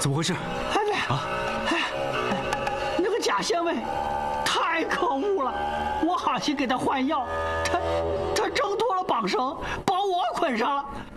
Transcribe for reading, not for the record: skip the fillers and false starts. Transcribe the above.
怎么回事？ 那个贾县尉太可恶了！我好心给他换药，他挣脱了绑绳，把我捆上了。